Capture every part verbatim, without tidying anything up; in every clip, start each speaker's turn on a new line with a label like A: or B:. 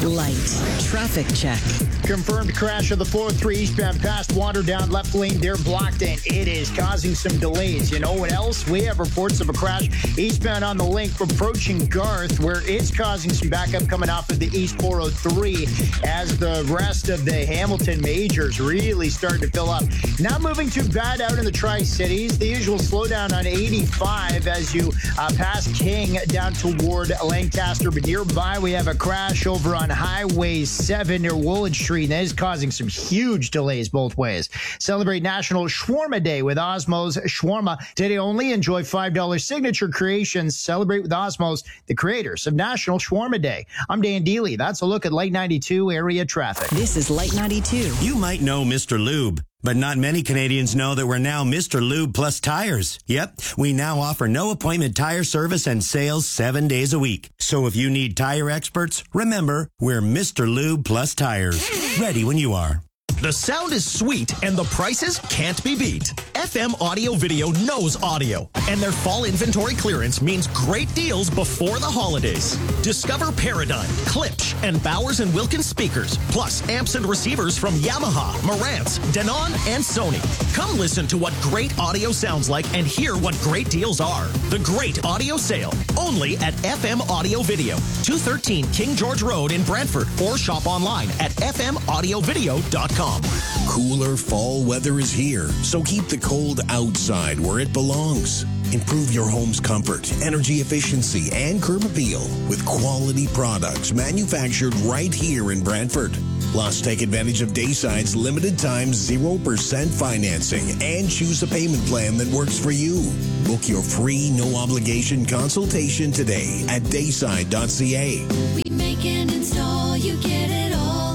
A: Light traffic check.
B: Confirmed crash of the four oh three eastbound past Waterdown, left lane there blocked, and it is causing some delays. You know what else? We have reports of a crash eastbound on the link approaching Garth, where it's causing some backup coming off of the East four oh three as the rest of the Hamilton majors really start to fill up. Not moving too bad out in the Tri-Cities. The usual slowdown on eighty-five as you uh, pass King down toward Lancaster, but nearby we have a crash over on Highway seven near Woolwich Street. That is causing some huge delays both ways. Celebrate National Shawarma Day with Osmow's Shawarma. Today only. Enjoy five dollars signature creations. Celebrate with Osmow's, the creators of National Shawarma Day. I'm Dan Dealey. That's a look at Light ninety-two area traffic.
A: This is Light ninety-two.
C: You might know Mister Lube, but not many Canadians know that we're now Mister Lube Plus Tires. Yep, we now offer no appointment tire service and sales seven days a week. So if you need tire experts, remember, we're Mister Lube Plus Tires. Ready when you are.
D: The sound is sweet and the prices can't be beat. F M Audio Video knows audio, and their fall inventory clearance means great deals before the holidays. Discover Paradigm, Klipsch, and Bowers and Wilkins speakers, plus amps and receivers from Yamaha, Marantz, Denon, and Sony. Come listen to what great audio sounds like and hear what great deals are. The Great Audio Sale, only at F M Audio Video, two thirteen King George Road in Brantford, or shop online at f m audio video dot com.
E: Cooler fall weather is here, so keep the cold outside where it belongs. Improve your home's comfort, energy efficiency, and curb appeal with quality products manufactured right here in Brantford. Plus, take advantage of Dayside's limited time zero percent financing and choose a payment plan that works for you. Book your free, no-obligation consultation today at dayside dot c a.
F: We make and install, you get it all.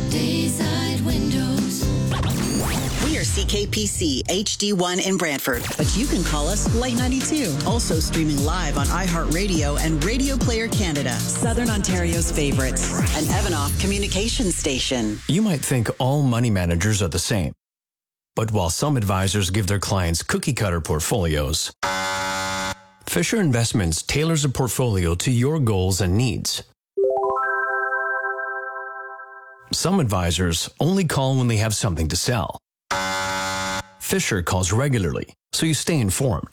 F: Dayside Windows.
A: We are C K P C H D one in Brantford, but you can call us Light ninety-two. Also streaming live on iHeartRadio and Radio Player Canada, Southern Ontario's favorites, an Evanoff communications station.
G: You might think all money managers are the same. But while some advisors give their clients cookie-cutter portfolios, Fisher Investments tailors a portfolio to your goals and needs. Some advisors only call when they have something to sell. Fisher calls regularly, so you stay informed.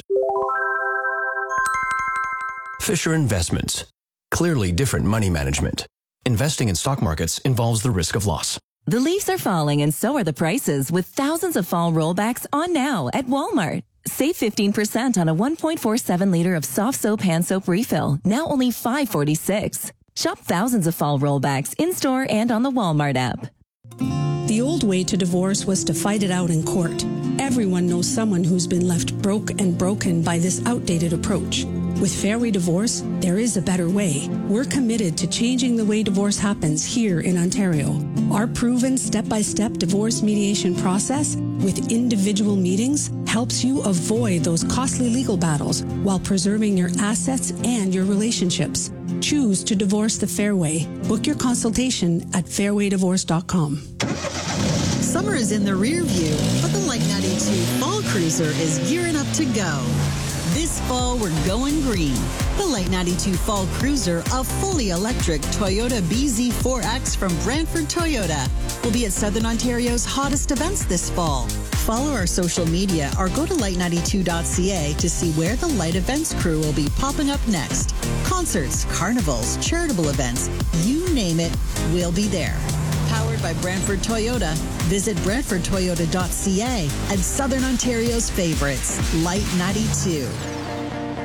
G: Fisher Investments. Clearly different money management. Investing in stock markets involves the risk of loss.
H: The leaves are falling and so are the prices, with thousands of fall rollbacks on now at Walmart. Save fifteen percent on a one point four seven liter of soft soap hand soap refill, now only five forty-six. Shop thousands of fall rollbacks in-store and on the Walmart app.
I: The old way to divorce was to fight it out in court. Everyone knows someone who's been left broke and broken by this outdated approach. With Fairway Divorce, there is a better way. We're committed to changing the way divorce happens here in Ontario. Our proven step-by-step divorce mediation process with individual meetings helps you avoid those costly legal battles while preserving your assets and your relationships. Choose to divorce the fair way. Book your consultation at fairway divorce dot com.
J: Summer is in the rear view, but the Light ninety-two Fall Cruiser is gearing up to go. This fall, we're going green. The Light ninety-two Fall Cruiser, a fully electric Toyota B Z four X from Brantford Toyota, will be at Southern Ontario's hottest events this fall. Follow our social media or go to light ninety-two dot c a to see where the Light Events crew will be popping up next. Concerts, carnivals, charitable events, you name it, we'll be there. Powered by Brantford Toyota. Visit brantford toyota dot c a and Southern Ontario's favorites, Light ninety-two.